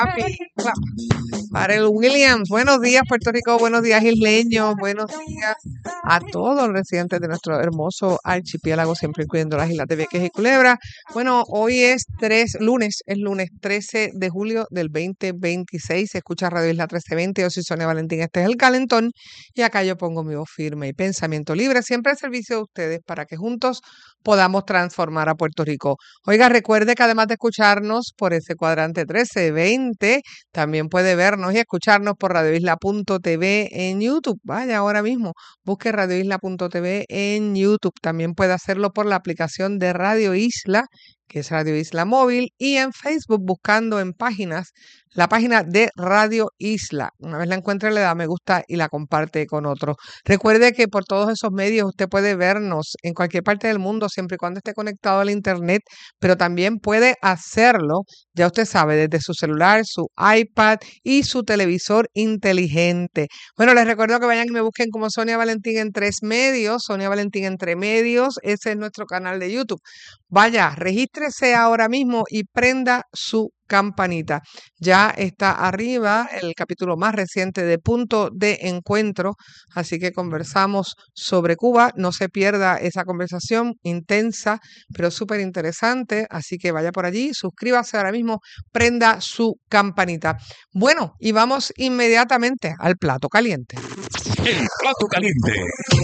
Amiga, para el Williams. Buenos días, Puerto Rico. Buenos días, isleños. Buenos días a todos los residentes de nuestro hermoso archipiélago, siempre incluyendo las islas de Vieques y Culebra. Bueno, hoy es lunes 13 de julio del 2026. Se escucha Radio Isla 1320. Yo soy Sonia Valentín. Este es el Calentón. Y acá yo pongo mi voz firme y pensamiento libre, siempre al servicio de ustedes, para que juntos podamos transformar a Puerto Rico. Oiga, recuerde que además de escucharnos por ese cuadrante 1320, también puede vernos y escucharnos por radioisla.tv en YouTube. Vaya ahora mismo, busque radioisla.tv en YouTube. También puede hacerlo por la aplicación de Radio Isla, que es Radio Isla Móvil, y en Facebook buscando en páginas la página de Radio Isla. Una vez la encuentre, le da me gusta y la comparte con otros. Recuerde que por todos esos medios usted puede vernos en cualquier parte del mundo, siempre y cuando esté conectado al Internet, pero también puede hacerlo, ya usted sabe, desde su celular, su iPad y su televisor inteligente. Bueno, les recuerdo que vayan y me busquen como Sonia Valentín en 3 medios, Sonia Valentín entre medios, ese es nuestro canal de YouTube. Vaya, regístrese ahora mismo y prenda su campanita. Ya está arriba el capítulo más reciente de Punto de Encuentro, así que conversamos sobre Cuba. No se pierda esa conversación intensa, pero súper interesante, así que vaya por allí, suscríbase ahora mismo, prenda su campanita. Bueno, y vamos inmediatamente al plato caliente. El plato caliente.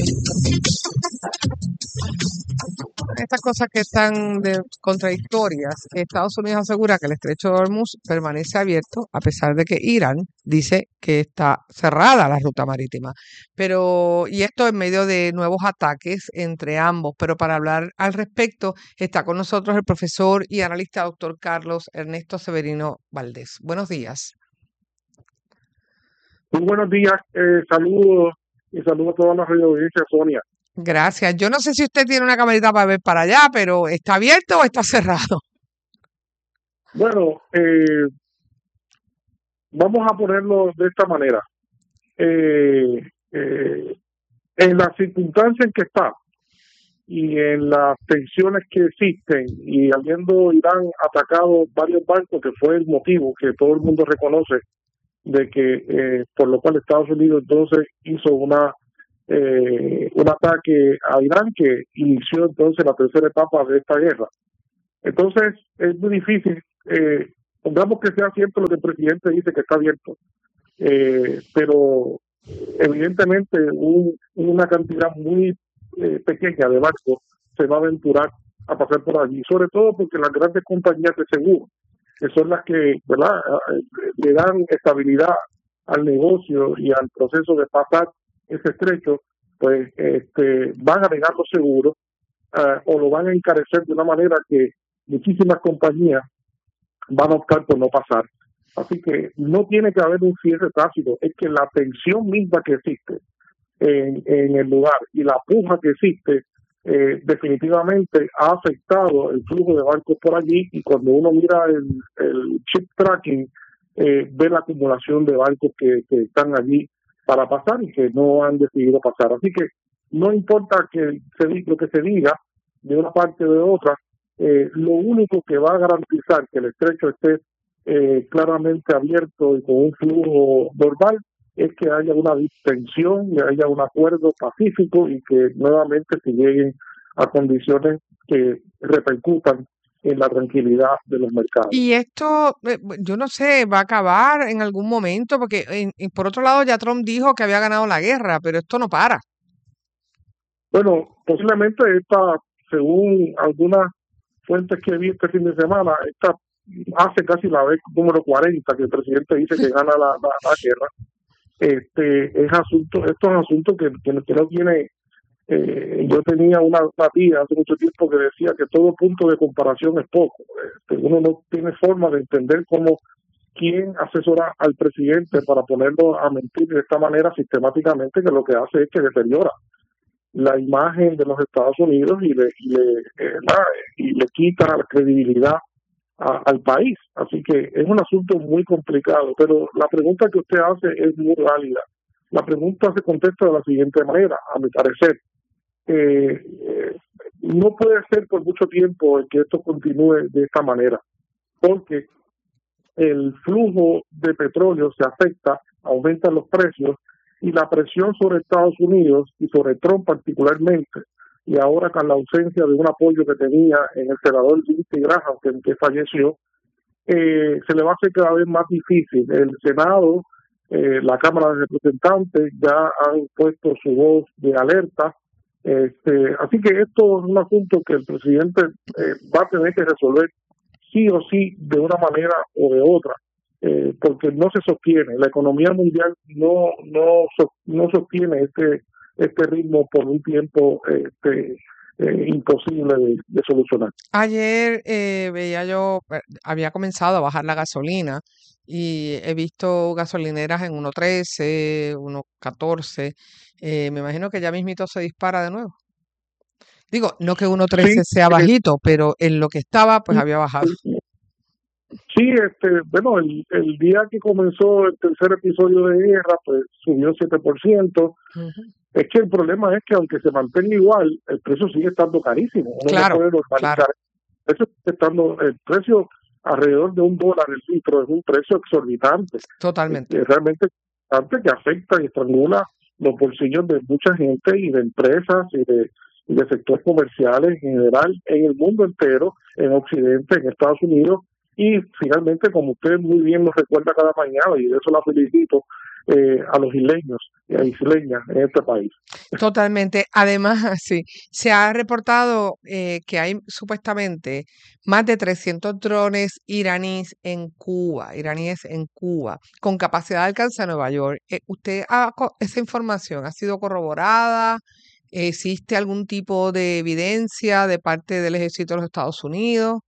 Estas cosas que están contradictorias, Estados Unidos asegura que el estrecho de Hormuz permanece abierto a pesar de que Irán dice que está cerrada la ruta marítima. Y esto en medio de nuevos ataques entre ambos. Pero para hablar al respecto está con nosotros el profesor y analista doctor Carlos Ernesto Severino Valdés. Buenos días. Muy buenos días, saludos y saludos a todas las radioaudiencias, Sonia. Gracias. Yo no sé si usted tiene una camarita para ver para allá, pero ¿está abierto o está cerrado? Bueno, vamos a ponerlo de esta manera. En las circunstancias en que está y en las tensiones que existen y habiendo Irán atacado varios barcos, que fue el motivo que todo el mundo reconoce de que por lo cual Estados Unidos entonces hizo un ataque a Irán que inició entonces la tercera etapa de esta guerra. Entonces es muy difícil, pongamos que sea cierto lo que el presidente dice que está abierto, pero evidentemente una cantidad muy pequeña de barcos se va a aventurar a pasar por allí, sobre todo porque las grandes compañías de seguro, que son las que, ¿verdad?, le dan estabilidad al negocio y al proceso de pasar ese estrecho, pues van a negar los seguros o lo van a encarecer de una manera que muchísimas compañías van a optar por no pasar. Así que no tiene que haber un cierre tácito, es que la tensión misma que existe en el lugar y la puja que existe definitivamente ha afectado el flujo de barcos por allí, y cuando uno mira el ship tracking ve la acumulación de barcos que están allí para pasar y que no han decidido pasar. Así que no importa lo que se diga de una parte o de otra, lo único que va a garantizar que el estrecho esté claramente abierto y con un flujo normal es que haya una distensión y haya un acuerdo pacífico y que nuevamente se lleguen a condiciones que repercutan en la tranquilidad de los mercados. Y esto, yo no sé, va a acabar en algún momento, porque por otro lado ya Trump dijo que había ganado la guerra, pero esto no para. Bueno, posiblemente según algunas fuentes que vi este fin de semana, esta hace casi la vez número 40 que el presidente dice que gana la guerra. Esto es asunto que no tiene. Yo tenía una tía hace mucho tiempo que decía que todo punto de comparación es poco. Uno no tiene forma de entender quién asesora al presidente para ponerlo a mentir de esta manera sistemáticamente, que lo que hace es que deteriora la imagen de los Estados Unidos y le quita la credibilidad al país. Así que es un asunto muy complicado, pero la pregunta que usted hace es muy válida. La pregunta se contesta de la siguiente manera, a mi parecer. No puede ser por mucho tiempo que esto continúe de esta manera, porque el flujo de petróleo se afecta, aumentan los precios y la presión sobre Estados Unidos y sobre Trump particularmente, y ahora con la ausencia de un apoyo que tenía en el senador Lindsey Graham, que falleció, se le va a hacer cada vez más difícil. El Senado, la Cámara de Representantes ya han puesto su voz de alerta. Así que esto es un asunto que el presidente va a tener que resolver sí o sí de una manera o de otra, porque no se sostiene. La economía mundial no sostiene este ritmo por un tiempo imposible de solucionar. Ayer veía yo, había comenzado a bajar la gasolina y he visto gasolineras en 1.13, 1.14. Me imagino que ya mismito se dispara de nuevo. Digo, no que 1.13 sea bajito, pero en lo que estaba, pues había bajado. Sí, bueno, el día que comenzó el tercer episodio de guerra, pues subió 7%. Es que el problema es que aunque se mantenga igual, el precio sigue estando carísimo. Uno Claro, no puede normalizar. claro. El precio alrededor de $1 el litro es un precio exorbitante. Totalmente. Realmente exorbitante, que afecta y estrangula los bolsillos de mucha gente y de empresas y de sectores comerciales en general, en el mundo entero, en Occidente, en Estados Unidos. Y finalmente, como usted muy bien nos recuerda cada mañana, y de eso la felicito, a los isleños y a isleñas en este país. Totalmente. Además, sí, se ha reportado que hay supuestamente más de 300 drones iraníes en Cuba, con capacidad de alcance a Nueva York. ¿Esa información ha sido corroborada? ¿Existe algún tipo de evidencia de parte del ejército de los Estados Unidos?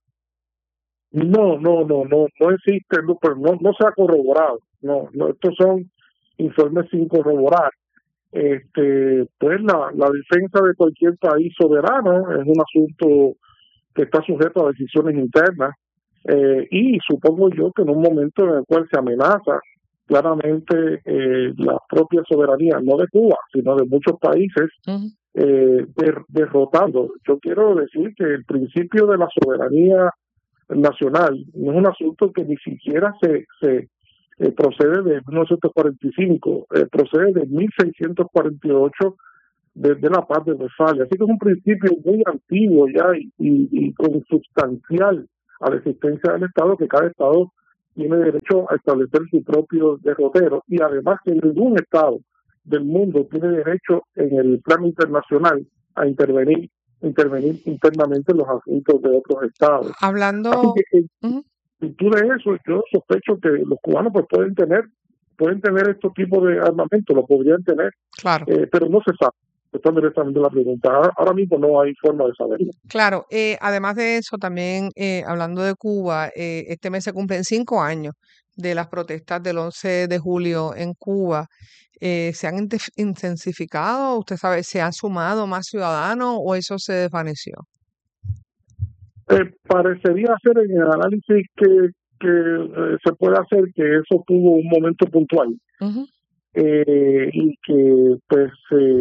No existe, pero no se ha corroborado. No, estos son informes sin corroborar. Pues la defensa de cualquier país soberano es un asunto que está sujeto a decisiones internas, y supongo yo que en un momento en el cual se amenaza claramente la propia soberanía, no de Cuba, sino de muchos países, derrotando. Yo quiero decir que el principio de la soberanía nacional no es un asunto que ni siquiera se procede de 1945, procede de 1648, desde la paz de Westfalia. Así que es un principio muy antiguo ya y consubstancial a la existencia del Estado, que cada Estado tiene derecho a establecer su propio derrotero, y además que ningún Estado del mundo tiene derecho en el plano internacional a intervenir internamente en los asuntos de otros estados. Hablando... Así que en virtud de eso, yo sospecho que los cubanos pues pueden tener estos tipos de armamento, lo podrían tener, claro, pero no se sabe. Están directamente la pregunta. Ahora mismo no hay forma de saberlo. Claro, además de eso, también hablando de Cuba, este mes se cumplen 5 años de las protestas del 11 de julio en Cuba. ¿Se han intensificado? ¿Usted sabe, se han sumado más ciudadanos o eso se desvaneció? Parecería ser en el análisis que se puede hacer que eso tuvo un momento puntual. Y que pues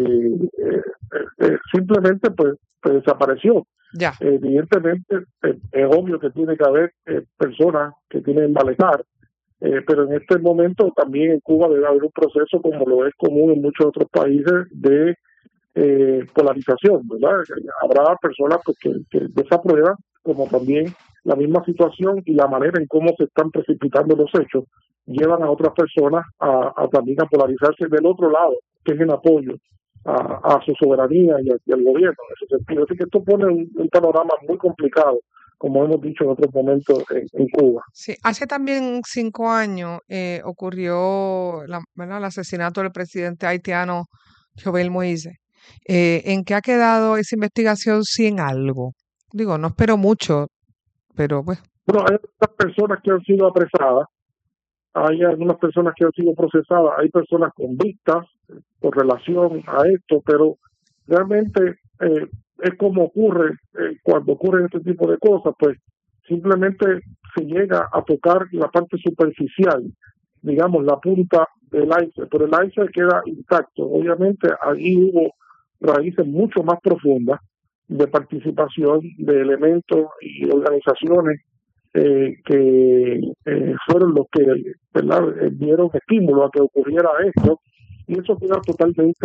simplemente pues desapareció. Ya. Evidentemente es obvio que tiene que haber personas que tienen malestar, pero en este momento también en Cuba debe haber un proceso, como lo es común en muchos otros países, de polarización, ¿verdad? Habrá personas pues, que desaprueban, como también la misma situación y la manera en cómo se están precipitando los hechos llevan a otras personas a también a polarizarse del otro lado, que es en apoyo a su soberanía y al gobierno en ese sentido. Así que esto pone un panorama muy complicado, como hemos dicho en otros momentos en Cuba. Sí, hace también 5 años ocurrió el asesinato del presidente haitiano Jovenel Moïse. ¿En qué ha quedado esa investigación, si en algo? Digo, no espero mucho, pero pues. Bueno, hay otras personas que han sido apresadas, hay algunas personas que han sido procesadas, hay personas convictas por relación a esto, pero realmente es como ocurre cuando ocurren este tipo de cosas, pues simplemente se llega a tocar la parte superficial, digamos la punta del iceberg, pero el iceberg queda intacto. Obviamente ahí hubo raíces mucho más profundas de participación de elementos y organizaciones que fueron los que, ¿verdad?, dieron estímulo a que ocurriera esto, y eso queda totalmente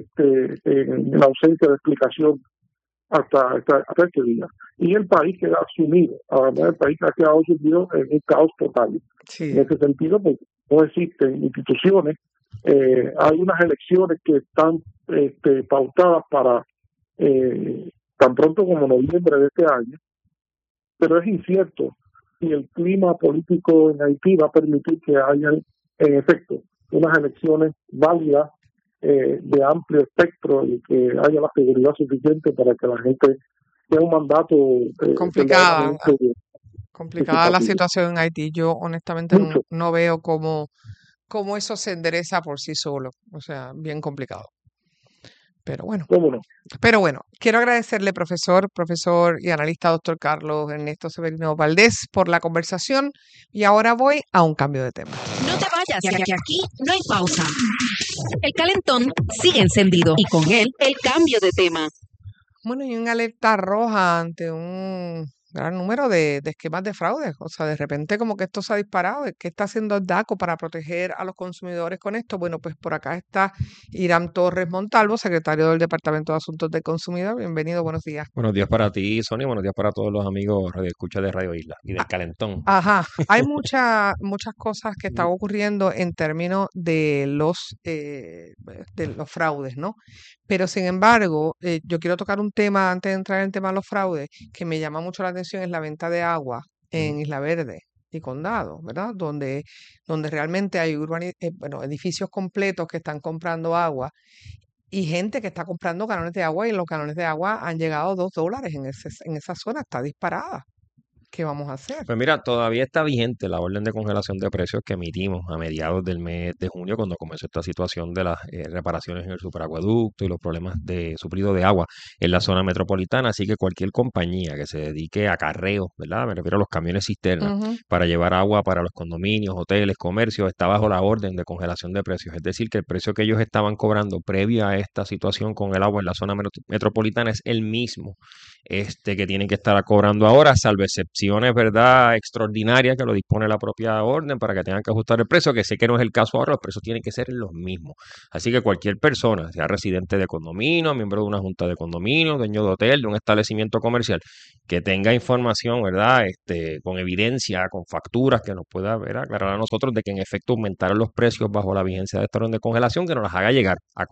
en la ausencia de explicación hasta este día. Y el país queda sumido, además el país ha quedado sumido en un caos total. Sí. En ese sentido, pues no existen instituciones, hay unas elecciones que están pautadas para tan pronto como noviembre de este año, pero es incierto si el clima político en Haití va a permitir que haya, en efecto, unas elecciones válidas de amplio espectro y que haya la seguridad suficiente para que la gente tenga un mandato complicada la significativo. situación en Haití. Yo honestamente Mucho. no veo cómo eso se endereza por sí solo. O sea, bien complicado. Pero bueno. ¿Cómo no? Pero bueno, quiero agradecerle, profesor y analista doctor Carlos Ernesto Severino Valdés, por la conversación. Y ahora voy a un cambio de tema. No te vayas, que aquí no hay pausa. El calentón sigue encendido y con él el cambio de tema. Bueno, y una alerta roja ante un gran número de esquemas de fraude. O sea, de repente como que esto se ha disparado. ¿Qué está haciendo el DACO para proteger a los consumidores con esto? Bueno, pues por acá está Irán Torres Montalvo, secretario del Departamento de Asuntos del Consumidor. Bienvenido, buenos días. Buenos días para ti, Sonia, buenos días para todos los amigos radioescuchas de Radio Isla y del Calentón. Ajá, hay muchas cosas que están ocurriendo en términos de los fraudes, ¿no? Pero sin embargo, yo quiero tocar un tema antes de entrar en el tema de los fraudes que me llama mucho la atención, es la venta de agua en Isla Verde y Condado, ¿verdad? Donde realmente hay edificios completos que están comprando agua y gente que está comprando galones de agua, y los galones de agua han llegado a $2 en esa zona, está disparada. ¿Qué vamos a hacer? Pues mira, todavía está vigente la orden de congelación de precios que emitimos a mediados del mes de junio, cuando comenzó esta situación de las reparaciones en el superacueducto y los problemas de suplido de agua en la zona metropolitana. Así que cualquier compañía que se dedique a carreo, ¿verdad? Me refiero a los camiones cisterna para llevar agua para los condominios, hoteles, comercios, está bajo la orden de congelación de precios. Es decir, que el precio que ellos estaban cobrando previo a esta situación con el agua en la zona metropolitana es el mismo que tienen que estar cobrando ahora, salvo excepciones, ¿verdad?, extraordinarias que lo dispone la propia orden para que tengan que ajustar el precio, que sé que no es el caso ahora, los precios tienen que ser los mismos. Así que cualquier persona, sea residente de condominio, miembro de una junta de condominio, dueño de hotel, de un establecimiento comercial, que tenga información, ¿verdad?, con evidencia, con facturas, que nos pueda, ¿verdad?, aclarar a nosotros de que en efecto aumentaron los precios bajo la vigencia de esta orden de congelación, que nos las haga llegar a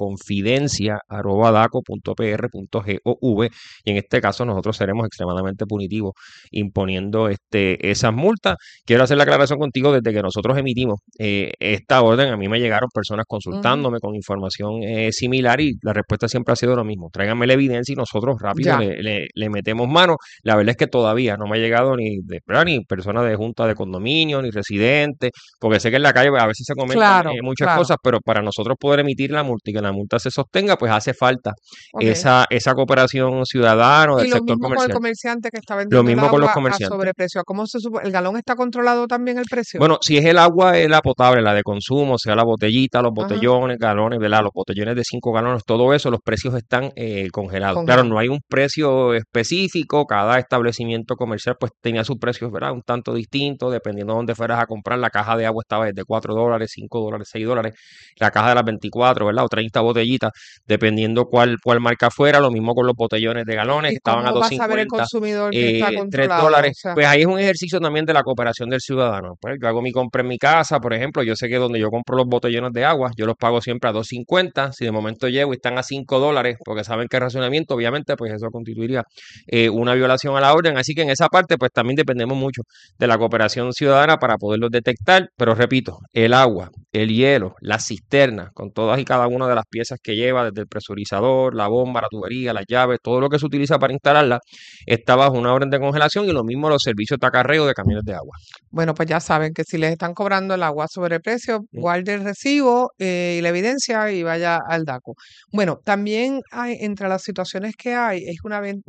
confidencia@daco.pr.gov, y en este caso nosotros seremos extremadamente punitivos imponiendo esas multas. Quiero hacer la aclaración contigo, desde que nosotros emitimos esta orden, a mí me llegaron personas consultándome con información similar, y la respuesta siempre ha sido lo mismo: tráiganme la evidencia y nosotros rápido le metemos mano. La verdad es que todavía no me ha llegado ni personas de junta de condominio, ni residentes, porque sé que en la calle a veces se comentan muchas cosas, pero para nosotros poder emitir la multa y que la multa se sostenga, pues hace falta esa cooperación ciudadana del sector comercial. Con el comerciante que está vendiendo lo mismo el con los agua comerciantes. a sobreprecio. ¿Cómo el galón está controlado también el precio? Bueno, si es el agua, es la potable, la de consumo, sea la botellita, los botellones, galones, ¿verdad? Los botellones de 5 galones, todo eso, los precios están congelados. Claro, no hay un precio específico, cada establecimiento comercial pues tenía sus precios, ¿verdad?, un tanto distintos, dependiendo de dónde fueras a comprar. La caja de agua estaba desde $4, $5, $6, la caja de las 24, ¿verdad?, o 30 botellitas, dependiendo cuál marca fuera. Lo mismo con los botellones de galones, que estaban a $2.50. ¿Cómo va a saber el consumidor que está controlado? $3. O sea, pues ahí es un ejercicio también de la cooperación del ciudadano. Pues yo hago mi compra en mi casa, por ejemplo, yo sé que donde yo compro los botellones de agua, yo los pago siempre a $2.50. Si de momento llego y están a $5, porque saben que es racionamiento, obviamente, pues eso constituiría una violación a la orden. Así que en esa parte, pues también dependemos mucho de la cooperación ciudadana para poderlos detectar. Pero repito, el agua, el hielo, las cisternas, con todas y cada una de las piezas que lleva, desde el presurizador, la bomba, la tubería, las llaves, todo lo que se utiliza para instalarla, está bajo una orden de congelación, y lo mismo los servicios de acarreo de camiones de agua. Bueno, pues ya saben que si les están cobrando el agua sobre precio, guarde el recibo y la evidencia y vaya al DACO. Bueno, también hay, entre las situaciones que hay, es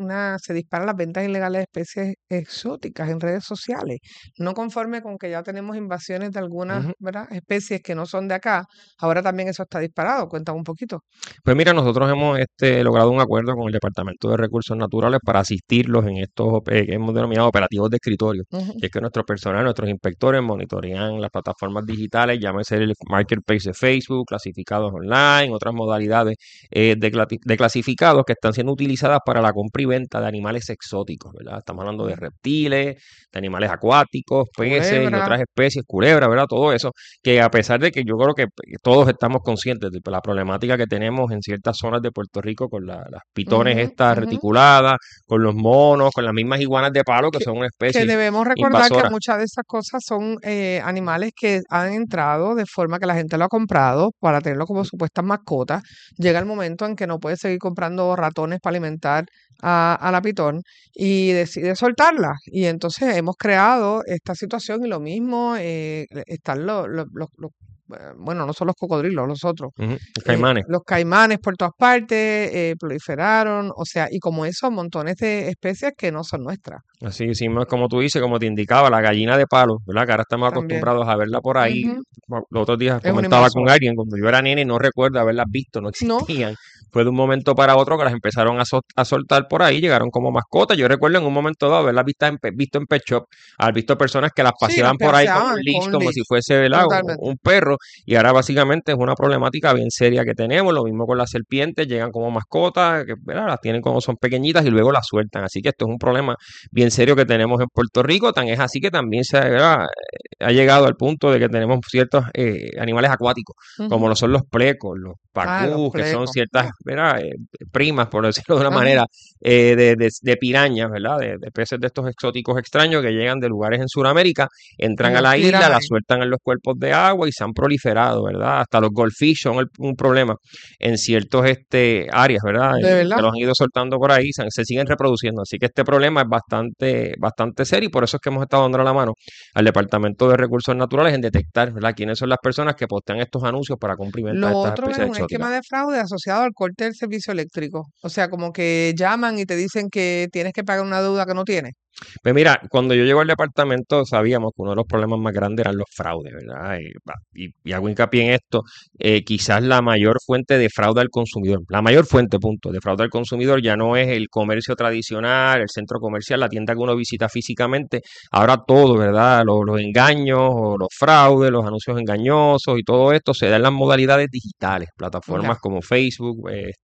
se disparan las ventas ilegales de especies exóticas en redes sociales. No conforme con que ya tenemos invasiones de algunas ¿verdad?, especies que no son de acá, ahora también eso está disparado. Cuéntame un poquito. Pues mira, nosotros hemos logrado un acuerdo con el Departamento de Recursos Naturales para asistirlos en estos que hemos denominado operativos de escritorio. Ujú. Y es que nuestro personal, nuestros inspectores monitorean las plataformas digitales, llámese el marketplace de Facebook, clasificados online, otras modalidades de clasificados que están siendo utilizadas para la compra y venta de animales exóticos, ¿verdad? Estamos hablando de reptiles, de animales acuáticos, peces y Culebra. otras especies, culebras, ¿verdad? Todo eso, que a pesar de que yo creo que todos estamos conscientes de la problemática que tenemos en ciertas zonas de Puerto Rico con las pitones Ujú, estas ujú. reticuladas, con los monos, con las mismas iguanas de palo, que Que, son una que especie debemos recordar que invasora. muchas de esas cosas son animales que han entrado de forma que la gente lo ha comprado para tenerlo como supuestas mascotas. Llega el momento en que no puede seguir comprando ratones para alimentar a la pitón y decide soltarla. Y entonces hemos creado esta situación y lo mismo están bueno, no son los cocodrilos, los otros. Ujú, los caimanes. Los caimanes por todas partes proliferaron, o sea, y como eso, montones de especies que no son nuestras Así, sí, como tú dices, como te indicaba, la gallina de palo, ¿verdad? Que ahora estamos también. acostumbrados a verla por ahí. Ujú. Los otros días Es una comentaba con invasora. alguien, cuando yo era nene, no recuerdo haberlas visto, no No, existían. Fue de un momento para otro que las empezaron a soltar por ahí, llegaron como mascotas. Yo recuerdo en un momento dado haberlas visto en Pet Shop, haber visto personas que las sí, las paseaban por ahí con un paseaban leash con como si leash, fuese, ¿verdad? totalmente. Un perro. Y ahora básicamente es una problemática bien seria que tenemos. Lo mismo con las serpientes, llegan como mascotas, que, ¿verdad? Las tienen como son pequeñitas y luego las sueltan. Así que esto es un problema bien serio que tenemos en Puerto Rico. Tan es así que también ¿verdad? Ha llegado al punto de que tenemos ciertos animales acuáticos, como Ujú. lo son los plecos, los Ah, los pacús, que son plecos. ciertas, ¿verdad? Primas, por decirlo de una Ajá. manera, de pirañas, ¿verdad? De peces de estos exóticos extraños que llegan de lugares en Sudamérica, Y entran a los la tiran isla, las ahí. sueltan en los cuerpos de agua y se han proliferado, ¿verdad? Hasta los goldfish son un problema en ciertos áreas, ¿verdad? De Que verdad. los han ido soltando por ahí, se siguen reproduciendo. Así que este problema es bastante serio y por eso es que hemos estado dando la mano al Departamento de Recursos Naturales en detectar, ¿verdad? Quiénes son las personas que postean estos anuncios para cumplimentar Lo estas otro es especies un exóticas. esquema de fraude asociado al corte del servicio eléctrico. O sea, como que llaman y te dicen que tienes que pagar una deuda que no tienes. Pues mira, cuando yo llego al departamento sabíamos que uno de los problemas más grandes eran los fraudes, ¿verdad? Y hago hincapié en esto, quizás la mayor fuente de fraude al consumidor, la mayor fuente, punto, de fraude al consumidor ya no es el comercio tradicional, el centro comercial, la tienda que uno visita físicamente, ahora todo, ¿verdad? Los engaños o los fraudes, los anuncios engañosos y todo esto se da en las modalidades digitales, Ya. plataformas como Facebook,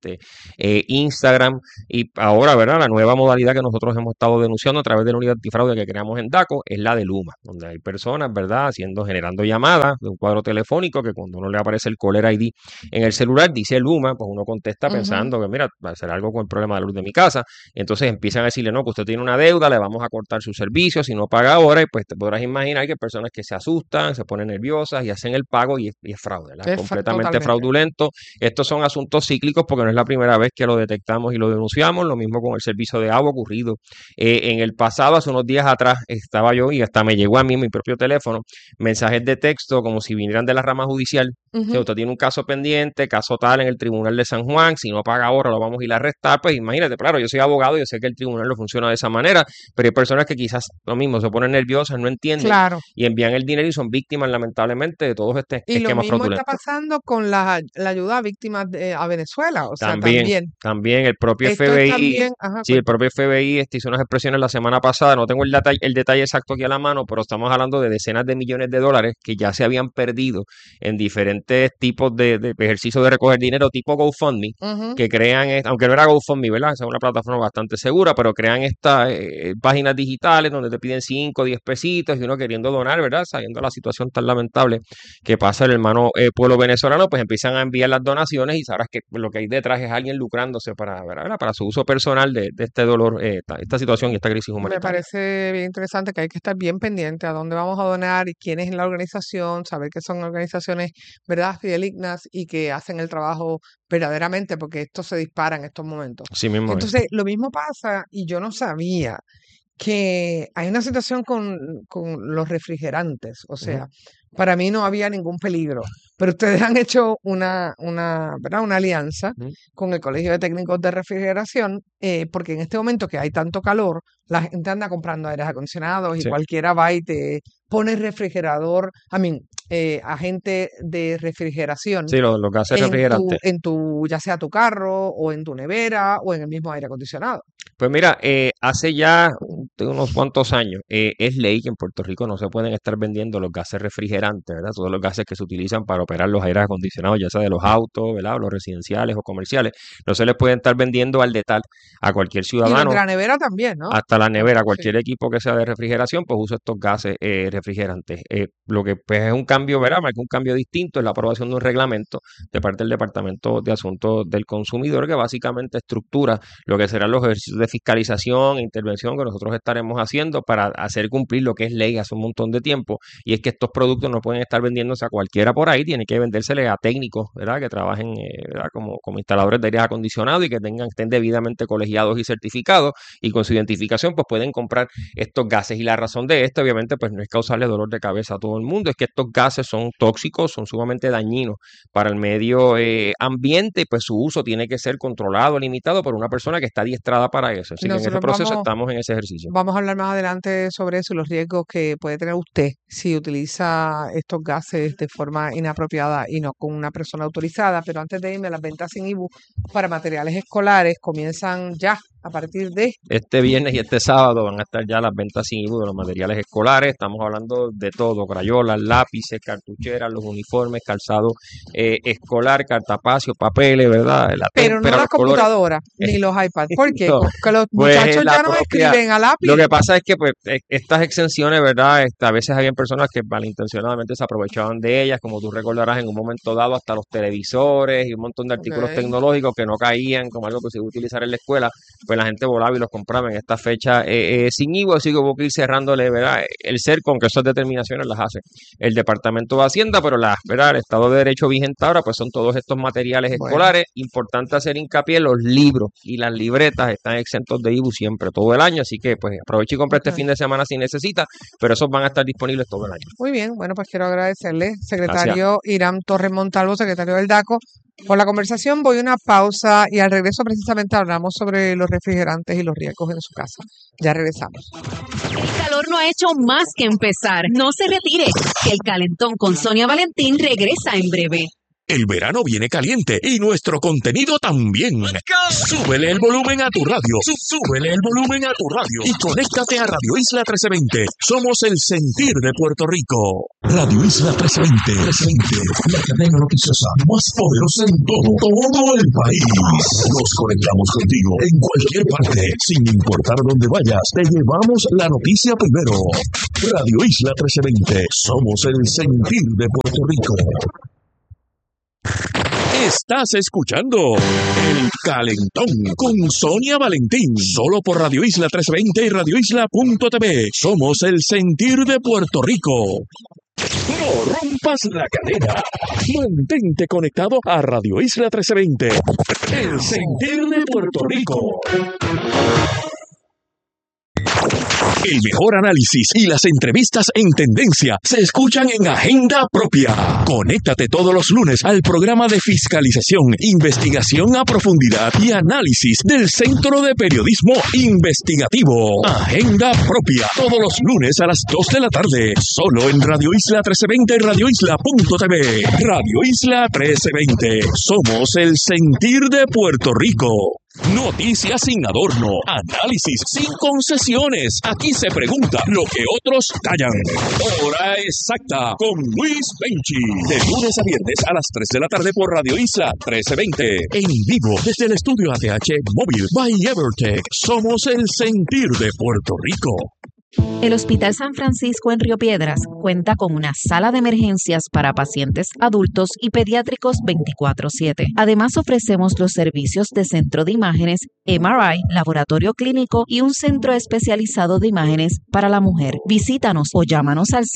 Instagram y ahora, ¿verdad? La nueva modalidad que nosotros hemos estado denunciando a través de la unidad antifraude que creamos en DACO es la de Luma, donde hay personas, ¿verdad?, generando llamadas de un cuadro telefónico que cuando uno le aparece el caller ID en el celular, dice Luma, pues uno contesta Ujú. pensando que, mira, va a ser algo con el problema de la luz de mi casa. Entonces empiezan a decirle, no, que usted tiene una deuda, le vamos a cortar su servicio si no paga ahora. Y pues te podrás imaginar que hay personas que se asustan, se ponen nerviosas y hacen el pago y es fraude, ¿verdad? Completamente Totalmente. fraudulento. Estos son asuntos cíclicos porque no es la primera vez que lo detectamos y lo denunciamos. Lo mismo con el servicio de agua ocurrido en el pasado, hace unos días atrás, estaba yo y hasta me llegó a mí en mi propio teléfono mensajes de texto como si vinieran de la rama judicial. O sea, Ujú. usted tiene un caso pendiente, caso tal en el Tribunal de San Juan, si no paga ahora lo vamos a ir a arrestar, pues imagínate, claro, yo soy abogado, yo sé que el tribunal no funciona de esa manera, pero hay personas que quizás lo mismo, se ponen nerviosas, no entienden Claro. y envían el dinero y son víctimas lamentablemente de todos este Y lo esquema mismo está fraudulento. pasando con la ayuda a víctimas a Venezuela. O sea, También, también. también el propio Esto es FBI, también, ajá, sí, el propio FBI hizo unas expresiones la semana pasada, no tengo el detalle exacto aquí a la mano, pero estamos hablando de decenas de millones de dólares que ya se habían perdido en diferentes tipos de ejercicios de recoger dinero tipo GoFundMe, ujú, que crean, aunque no era GoFundMe, ¿verdad? Esa es una plataforma bastante segura, pero crean estas páginas digitales donde te piden 5 o 10 pesitos y uno queriendo donar, ¿verdad? Sabiendo la situación tan lamentable que pasa el hermano pueblo venezolano, pues empiezan a enviar las donaciones y sabrás que lo que hay detrás es alguien lucrándose ¿verdad? Para su uso personal de este dolor, esta situación y esta crisis me humanitaria. parece bien interesante que hay que estar bien pendiente a dónde vamos a donar y quién es en la organización, saber que son organizaciones, ¿verdad?, fidelignas y que hacen el trabajo verdaderamente, porque esto se dispara en estos momentos. Así mismo es. Entonces, lo mismo pasa, y yo no sabía que hay una situación con los refrigerantes. O Ujú. sea, para mí no había ningún peligro. Pero ustedes han hecho ¿verdad? Una alianza Ujú. con el Colegio de Técnicos de Refrigeración, porque en este momento que hay tanto calor, la gente anda comprando aires acondicionados y Sí. cualquiera va y te pone refrigerador, agente de refrigeración Sí, los gases refrigerantes. ya sea tu carro o en tu nevera o en el mismo aire acondicionado. Pues mira, hace ya unos cuantos años es ley que en Puerto Rico no se pueden estar vendiendo los gases refrigerantes, ¿verdad? Todos los gases que se utilizan para operar los aires acondicionados, ya sea de los autos, ¿verdad? O los residenciales o comerciales, no se les pueden estar vendiendo al detal a cualquier Y los de ciudadano. la nevera también, ¿no? Hasta la nevera, Sí. cualquier equipo que sea de refrigeración, pues usa estos gases refrigerantes. Lo que pues es un cambio, ¿verdad? Marca un cambio distinto, es la aprobación de un reglamento de parte del Departamento de Asuntos del Consumidor, que básicamente estructura lo que serán los ejercicios de fiscalización e intervención que nosotros estaremos haciendo para hacer cumplir lo que es ley hace un montón de tiempo, y es que estos productos no pueden estar vendiéndose a cualquiera por ahí, tiene que vendérsele a técnicos, ¿verdad? Que trabajen ¿verdad? Como instaladores de aires acondicionados y que estén debidamente colegiados y certificados, y con su identificación pues pueden comprar estos gases. Y la razón de esto obviamente pues no es causarle dolor de cabeza a todo el mundo, es que estos gases son tóxicos, son sumamente dañinos para el medio ambiente, y pues su uso tiene que ser controlado, limitado por una persona que está adiestrada para eso. Así que en ese Nosotros proceso estamos en ese ejercicio. vamos a hablar más adelante sobre eso y los riesgos que puede tener usted si utiliza estos gases de forma inapropiada y no con una persona autorizada. Pero antes de irme, las ventas sin IBU para materiales escolares comienzan ya a partir de Este viernes y este sábado van a estar ya las ventas sin IBU de los materiales escolares. Estamos hablando de todo: crayolas, lápices, cartucheras, los uniformes, calzado escolar, cartapacio, papeles, ¿verdad? La pero no témpera, las los colores. computadoras ni los iPads. ¿Por qué? No, Porque los pues, muchachos la ya no propia- escriben a lápiz. Lo que pasa es que pues estas exenciones, ¿verdad? A veces habían personas que malintencionadamente se aprovechaban de ellas, como tú recordarás en un momento dado, hasta los televisores y un montón de artículos Ok. tecnológicos que no caían como algo que se iba a utilizar en la escuela, pues la gente volaba y los compraba en esta fecha sin IVA, así que hubo que ir cerrándole, ¿verdad? El cerco, aunque esas determinaciones las hace el Departamento de Hacienda, pero ¿verdad? El Estado de Derecho vigente ahora pues son todos estos materiales Bueno. escolares. Importante hacer hincapié: los libros y las libretas están exentos de IVU siempre, todo el año, así que pues aproveche y compre Ok. este fin de semana si necesita, pero esos van a estar disponibles todo el año. Muy bien, bueno, pues quiero agradecerle, secretario Irán Torres Montalvo, secretario del DACO, por la conversación. Voy a una pausa y al regreso precisamente hablamos sobre los refrigerantes y los riesgos en su casa. Ya regresamos. El calor no ha hecho más que empezar. No se retire, que el calentón con Sonia Valentín regresa en breve. El verano viene caliente y nuestro contenido también. Súbele el volumen a tu radio. Súbele el volumen a tu radio. Y conéctate a Radio Isla 1320. Somos el sentir de Puerto Rico. Radio Isla 1320. La cadena noticiosa más poderosa en todo el país. Nos conectamos contigo en cualquier parte. Sin importar dónde vayas, te llevamos la noticia primero. Radio Isla 1320. Somos el sentir de Puerto Rico. Estás escuchando El Calentón con Sonia Valentín, solo por Radio Isla 1320 y radioisla.tv. Somos el sentir de Puerto Rico. No rompas la cadena. Mantente conectado a Radio Isla 1320, el sentir de Puerto Rico. El mejor análisis y las entrevistas en tendencia se escuchan en Agenda Propia. Conéctate todos los lunes al programa de fiscalización, investigación a profundidad y análisis del Centro de Periodismo Investigativo. Agenda Propia, todos los lunes a las 2 de la tarde, solo en Radio Isla 1320 y radioisla.tv. Radio Isla 1320, somos el sentir de Puerto Rico. Noticias sin adorno, análisis sin concesiones. Aquí se pregunta lo que otros callan. Hora exacta con Luis Benchi. De lunes a viernes a las 3 de la tarde por Radio Isla 1320. En vivo desde el estudio ATH Móvil by Evertech. Somos el sentir de Puerto Rico. El Hospital San Francisco en Río Piedras cuenta con una sala de emergencias para pacientes adultos y pediátricos 24/7. Además, ofrecemos los servicios de centro de imágenes, MRI, laboratorio clínico y un centro especializado de imágenes para la mujer. Visítanos o llámanos al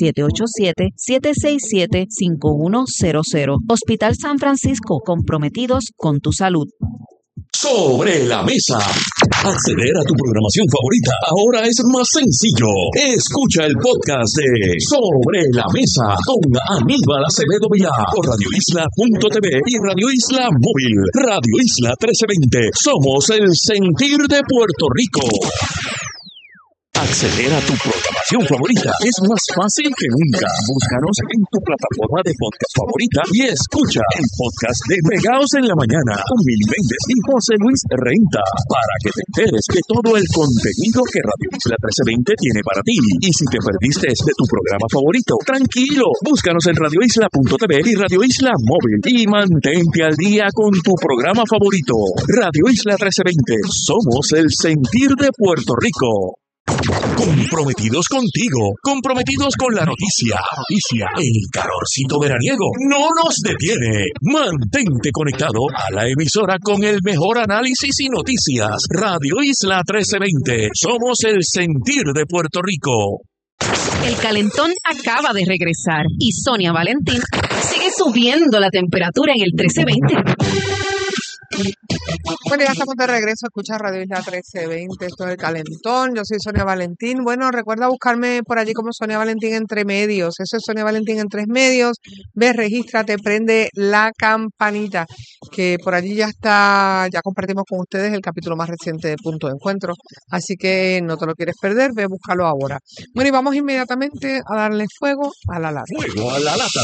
787-767-5100. Hospital San Francisco, comprometidos con tu salud. Sobre la mesa. Acceder a tu programación favorita ahora es más sencillo. Escucha el podcast de Sobre la Mesa con Aníbal Acevedo Vilá por radioisla.tv y Radio Isla Móvil. Radio Isla 1320. Somos el sentir de Puerto Rico. Acceder a tu programación favorita es más fácil que nunca. Búscanos en tu plataforma de podcast favorita y escucha el podcast de Pegaos en la Mañana con Mili Méndez y José Luis Renta para que te enteres de todo el contenido que Radio Isla 1320 tiene para ti. Y si te perdiste de tu programa favorito, tranquilo, búscanos en radioisla.tv y Radio Isla Móvil y mantente al día con tu programa favorito. Radio Isla 1320, somos el sentir de Puerto Rico. Comprometidos contigo, comprometidos con la noticia. El calorcito veraniego no nos detiene. Mantente conectado a la emisora con el mejor análisis y noticias. Radio Isla 1320. Somos el sentir de Puerto Rico. El calentón acaba de regresar y Sonia Valentín sigue subiendo la temperatura en el 1320. Bueno, ya estamos de regreso a escuchar Radio Isla 1320, esto es El Calentón, yo soy Sonia Valentín. Bueno, recuerda buscarme por allí como Sonia Valentín Entre Medios, eso es Sonia Valentín en Tres Medios, ve, regístrate, prende la campanita, que por allí ya está, ya compartimos con ustedes el capítulo más reciente de Punto de Encuentro, así que no te lo quieres perder, ve, búscalo ahora. Bueno, y vamos inmediatamente a darle fuego a la lata. Fuego a la lata.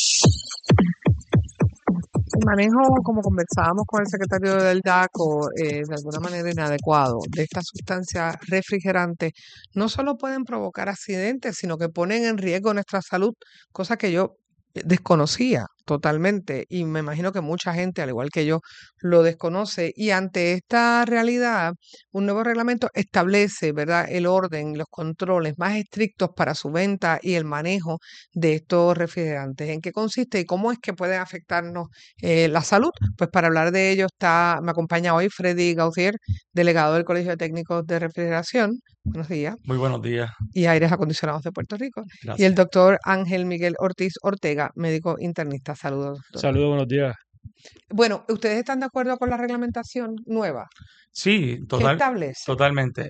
El manejo, como conversábamos con el secretario del DACO, de alguna manera inadecuado de estas sustancias refrigerantes, no solo pueden provocar accidentes, sino que ponen en riesgo nuestra salud, cosa que yo desconocía totalmente y me imagino que mucha gente, al igual que yo, lo desconoce. Y ante esta realidad, un nuevo reglamento establece, ¿verdad?, el orden y los controles más estrictos para su venta y el manejo de estos refrigerantes. ¿En qué consiste y cómo es que pueden afectarnos la salud? Pues para hablar de ello me acompaña hoy Freddy Gauthier, delegado del Colegio de Técnicos de Refrigeración. Buenos días. Muy buenos días. Y Aires Acondicionados de Puerto Rico. Gracias. Y el doctor Ángel Miguel Ortiz Ortega, médico internista. Saludos, doctor. Saludos, buenos días. Bueno, ¿ustedes están de acuerdo con la reglamentación nueva? Sí, ¿Qué establece? totalmente.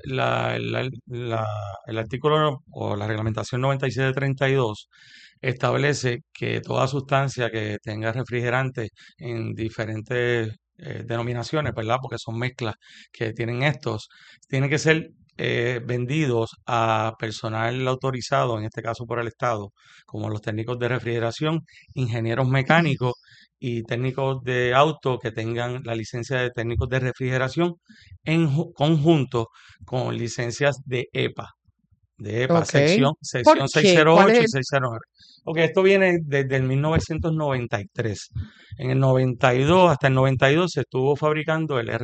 El artículo o la reglamentación 9732 establece que toda sustancia que tenga refrigerante en diferentes denominaciones, ¿verdad? Porque son mezclas que tienen estos, tienen que ser vendidos a personal autorizado, en este caso por el Estado, como los técnicos de refrigeración, ingenieros mecánicos y técnicos de auto que tengan la licencia de técnicos de refrigeración en conjunto con licencias de EPA. Ok. sección ¿Por qué? 608 ¿Cuál es y el- 609. Ok, esto viene desde el 1993. En el 92, hasta el 92 se estuvo fabricando el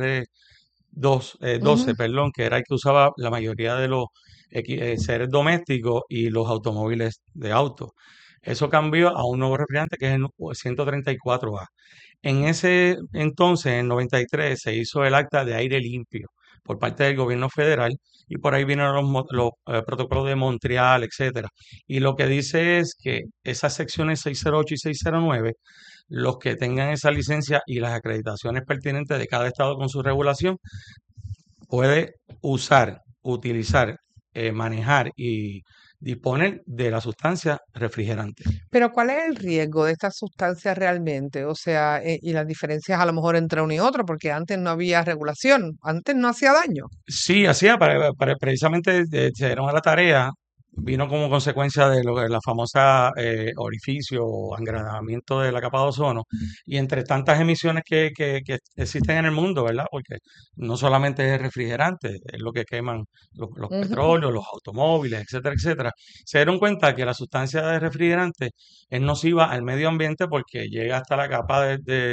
R12, Ujú. perdón, que era el que usaba la mayoría de los seres domésticos y los automóviles de auto. Eso cambió a un nuevo refrigerante que es el 134A. En ese entonces, en 93, se hizo el acta de aire limpio por parte del gobierno federal y por ahí vienen los protocolos de Montreal, etcétera. Y lo que dice es que esas secciones 608 y 609, los que tengan esa licencia y las acreditaciones pertinentes de cada estado con su regulación, puede utilizar, manejar y disponer de la sustancia refrigerante. Pero ¿cuál es el riesgo de estas sustancias realmente? O sea, y las diferencias a lo mejor entre uno y otro, porque antes no había regulación, antes no hacía daño. Sí, precisamente se dieron a la tarea, vino como consecuencia de la famosa orificio o engranamiento de la capa de ozono, y entre tantas emisiones que existen en el mundo, ¿verdad? Porque no solamente es refrigerante, es lo que queman los Ujú. petróleos, los automóviles, etcétera, etcétera. Se dieron cuenta que la sustancia de refrigerante es nociva al medio ambiente porque llega hasta la capa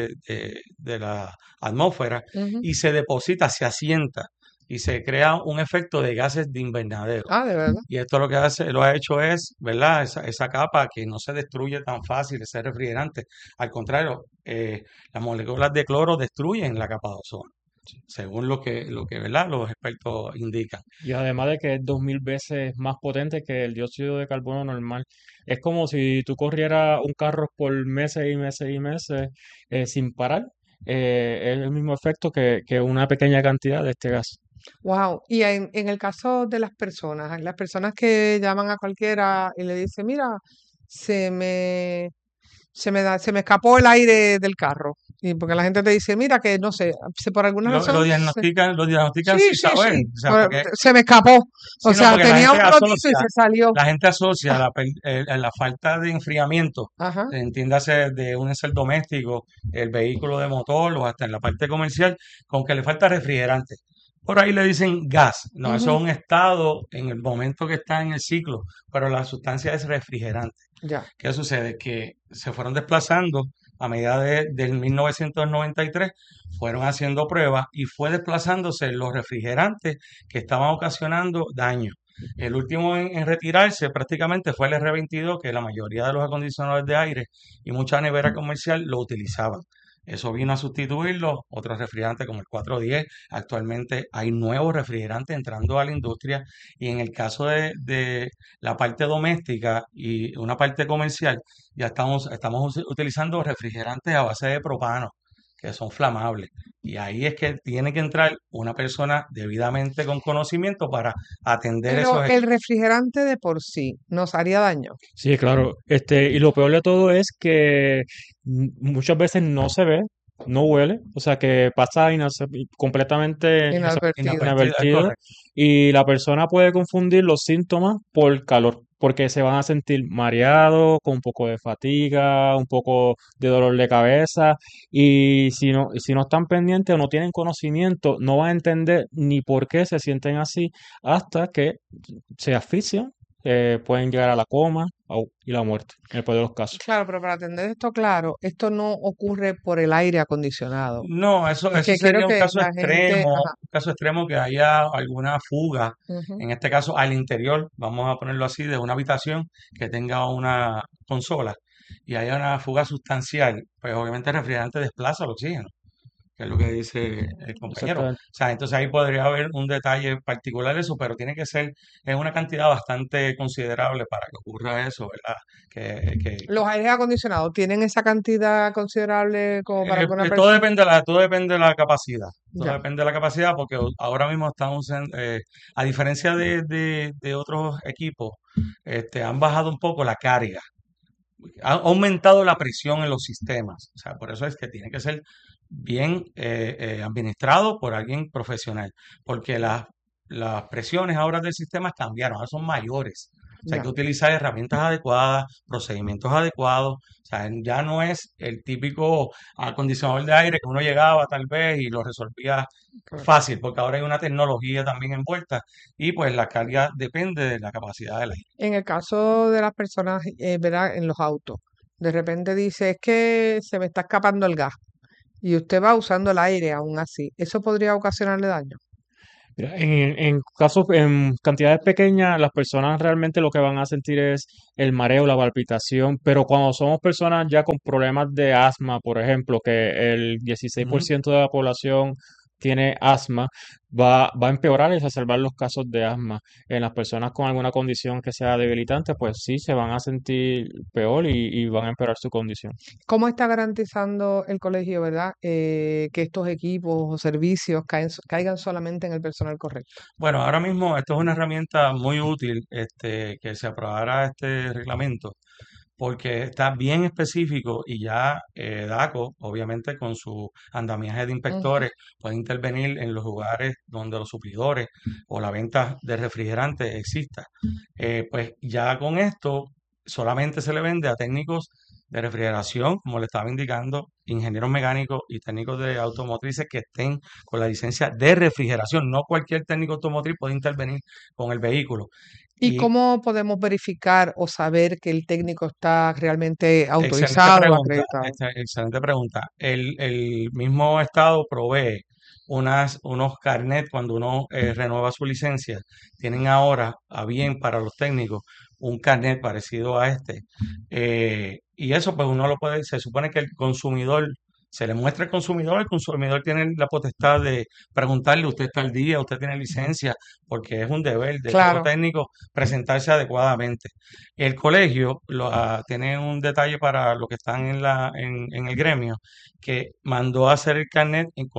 de la atmósfera Ujú. y se deposita, se asienta y se crea un efecto de gases de invernadero. Ah, de verdad. Y esto lo ha hecho es, ¿verdad? Esa capa que no se destruye tan fácil, ese refrigerante. Al contrario, las moléculas de cloro destruyen la capa de ozono, según ¿verdad?, los expertos indican. Y además de que es 2000 veces más potente que el dióxido de carbono normal. Es como si tú corrieras un carro por meses y meses y meses sin parar. Es el mismo efecto que una pequeña cantidad de este gas. Wow. Y en el caso de las personas que llaman a cualquiera y le dicen, mira, se me, se me escapó el aire del carro. Y porque la gente te dice, mira, que no sé, si por alguna razón, Lo diagnostican sí, sin sí, sí, saber, o sea, porque, se me escapó. O sí, no, sea, porque tenía un rodillo y se salió. la gente asocia la falta de enfriamiento, Ajá. entiéndase de un ser doméstico, el vehículo de motor o hasta en la parte comercial, con que le falta refrigerante. Por ahí le dicen gas, no, eso Ujú. es un estado en el momento que está en el ciclo, pero la sustancia es refrigerante. Ya. ¿Qué sucede? Que se fueron desplazando a medida del 1993, fueron haciendo pruebas y fue desplazándose los refrigerantes que estaban ocasionando daño. El último en retirarse prácticamente fue el R22, que la mayoría de los acondicionadores de aire y mucha nevera comercial lo utilizaban. Eso vino a sustituirlo, otros refrigerantes como el 410. Actualmente hay nuevos refrigerantes entrando a la industria y en el caso de la parte doméstica y una parte comercial, ya estamos utilizando refrigerantes a base de propano, que son flamables. Y ahí es que tiene que entrar una persona debidamente con conocimiento para atender Pero esos el equipos. refrigerante de por sí nos haría daño. Sí, claro. Y lo peor de todo es que muchas veces no se ve, no huele, o sea que pasa completamente Inadvertido. Inadvertido, es inadvertido correcto. y la persona puede confundir los síntomas por calor, porque se van a sentir mareados, con un poco de fatiga, un poco de dolor de cabeza y si no están pendientes o no tienen conocimiento, no van a entender ni por qué se sienten así hasta que se asfixian, pueden llegar a la coma y la muerte, en el peor de los casos. Claro, pero para atender esto claro, esto no ocurre por el aire acondicionado. No, Es eso que quiero sería que la gente, ajá, un caso extremo que haya alguna fuga, ujú, en este caso al interior, vamos a ponerlo así, de una habitación que tenga una consola y haya una fuga sustancial, pues obviamente el refrigerante desplaza el oxígeno, que es lo que dice el compañero. O Exactamente. sea, entonces ahí podría haber un detalle particular de eso, pero tiene que ser en una cantidad bastante considerable para que ocurra eso, ¿verdad? Que los aires acondicionados tienen esa cantidad considerable como para que una persona, todo depende de la capacidad. Todo ya, depende de la capacidad porque ahora mismo estamos a diferencia de otros equipos, han bajado un poco la carga, ha aumentado la presión en los sistemas. O sea, por eso es que tiene que ser bien administrado por alguien profesional, porque las presiones ahora del sistema cambiaron, ahora son mayores. O sea, hay ya, que utilizar herramientas adecuadas, procedimientos adecuados. O sea, ya no es el típico acondicionador de aire que uno llegaba tal vez y lo resolvía correcto. fácil, porque ahora hay una tecnología también envuelta y pues la carga depende de la capacidad del aire. En el caso de las personas, ¿verdad? En los autos, de repente dice, es que se me está escapando el gas y usted va usando el aire aún así, ¿eso podría ocasionarle daño? Mira, en cantidades pequeñas, las personas realmente lo que van a sentir es el mareo, la palpitación, pero cuando somos personas ya con problemas de asma, por ejemplo, que el Ujú. 16% de la población tiene asma, va a empeorar y exacerbar los casos de asma. En las personas con alguna condición que sea debilitante, pues sí, se van a sentir peor y van a empeorar su condición. ¿Cómo está garantizando el colegio, verdad, que estos equipos o servicios caigan solamente en el personal correcto? Bueno, ahora mismo esto es una herramienta muy útil, que se aprobara este reglamento, porque está bien específico y ya DACO, obviamente con su andamiaje de Ujú, inspectores, puede intervenir en los lugares donde los suplidores o la venta de refrigerantes exista. Pues ya con esto solamente se le vende a técnicos de refrigeración, como le estaba indicando, ingenieros mecánicos y técnicos de automotrices que estén con la licencia de refrigeración. No cualquier técnico automotriz puede intervenir con el vehículo. ¿y Y cómo podemos verificar o saber que el técnico está realmente excelente autorizado o pregunta, acreditado? excelente pregunta. El mismo estado provee unos carnet cuando uno renueva su licencia. Tienen ahora a bien para los técnicos un carnet parecido a este. Y eso pues uno lo puede, se supone que el consumidor se le muestra al consumidor, el consumidor tiene la potestad de preguntarle, usted está al día, usted tiene licencia, porque es un deber de todo técnico presentarse adecuadamente. El colegio tiene un detalle para los que están en el gremio, que mandó a hacer el carnet en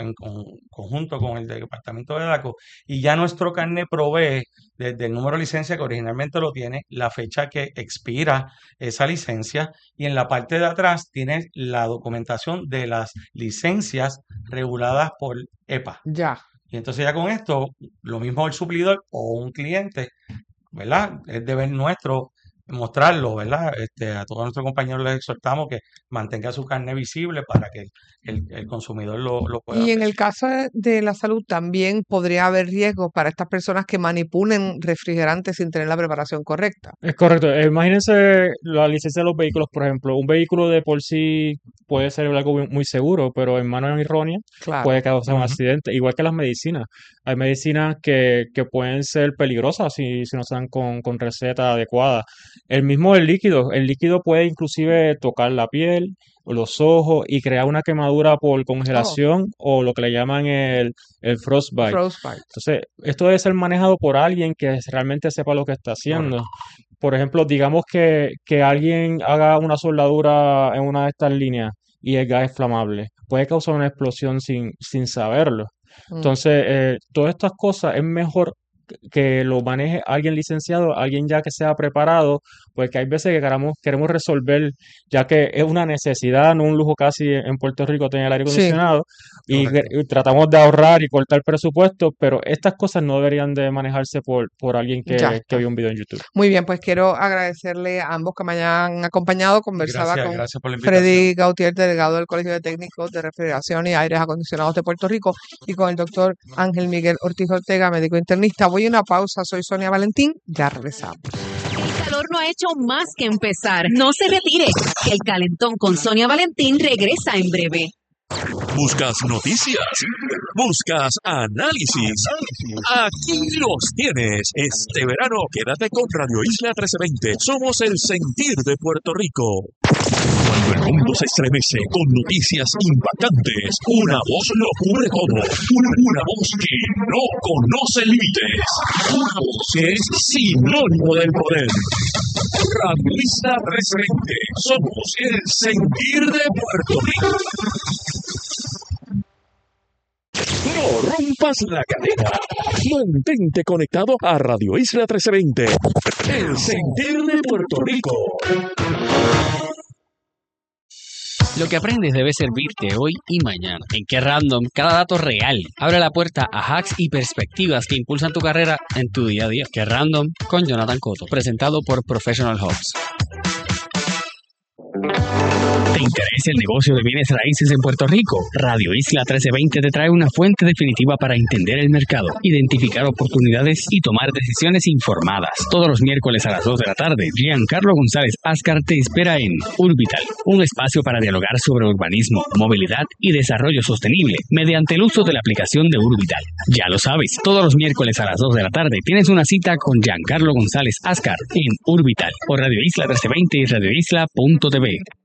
conjunto con el departamento de DACO, y ya nuestro carnet provee desde el número de licencia que originalmente lo tiene, la fecha que expira esa licencia, y en la parte de atrás tiene la documentación de las licencias reguladas por EPA. Ya. Y entonces ya con esto, lo mismo el suplidor o un cliente, ¿verdad? Es deber nuestro mostrarlo, ¿verdad? A todos nuestros compañeros les exhortamos que mantenga su carnet visible para que el consumidor lo pueda Y en apreciar. el caso de la salud también podría haber riesgos para estas personas que manipulen refrigerantes sin tener la preparación correcta. Es correcto. Imagínense la licencia de los vehículos, por ejemplo. Un vehículo de por sí puede ser algo muy seguro, pero en manos erróneas puede causar un accidente. Igual que las medicinas. Hay medicinas que pueden ser peligrosas si no están con receta adecuada. El líquido puede inclusive tocar la piel, los ojos y crear una quemadura por congelación o lo que le llaman el frostbite. Entonces, esto debe ser manejado por alguien que realmente sepa lo que está haciendo. Por ejemplo, digamos que alguien haga una soldadura en una de estas líneas y el gas es flamable. Puede causar una explosión sin saberlo. Entonces, todas estas cosas es mejor que lo maneje alguien licenciado, alguien ya que sea preparado, porque hay veces que queremos resolver, ya que es una necesidad, no un lujo casi en Puerto Rico tener el aire acondicionado, y tratamos de ahorrar y cortar presupuesto, pero estas cosas no deberían de manejarse por alguien que vio un video en YouTube. Muy bien, pues quiero agradecerle a ambos que me hayan acompañado. Conversaba Gracias por la invitación. Freddy Gautier, delegado del Colegio de Técnicos de Refrigeración y Aires Acondicionados de Puerto Rico, y con el doctor Ángel Miguel Ortiz Ortega, médico internista. Voy a una pausa, soy Sonia Valentín, ya regresamos. El calor no ha hecho más que empezar. No se retire. El Calentón con Sonia Valentín regresa en breve. Buscas noticias, buscas análisis. Aquí los tienes. Este verano quédate con Radio Isla 1320. Somos el sentir de Puerto Rico. Cuando el mundo se estremece con noticias impactantes, una voz lo cubre todo. Una voz que no conoce límites. Una voz que es sinónimo del poder. Radio Isla 1320. Somos el sentir de Puerto Rico. No rompas la cadena. Mantente conectado a Radio Isla 1320. El sentir de Puerto Rico. Lo que aprendes debe servirte hoy y mañana. En Qué Random, cada dato real abre la puerta a hacks y perspectivas que impulsan tu carrera en tu día a día. Qué Random con Jonathan Cotto, presentado por Professional Hubs. ¿Te interesa el negocio de bienes raíces en Puerto Rico? Radio Isla 1320 te trae una fuente definitiva para entender el mercado, identificar oportunidades y tomar decisiones informadas. Todos los miércoles a las 2 de la tarde, Giancarlo González Ascar te espera en Urbital, un espacio para dialogar sobre urbanismo, movilidad y desarrollo sostenible mediante el uso de la aplicación de Urbital. Ya lo sabes, todos los miércoles a las 2 de la tarde tienes una cita con Giancarlo González Ascar en Urbital por Radio Isla 1320 y radioisla.tv.